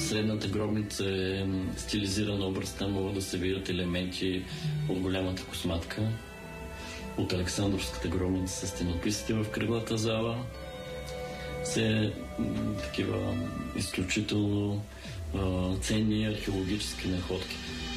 Средната гробница е стилизиран образ, там могат да се видят елементи от голямата косматка, от Александровската гробница с стенописите в кръглата зала. Все такива изключително ценни археологически находки.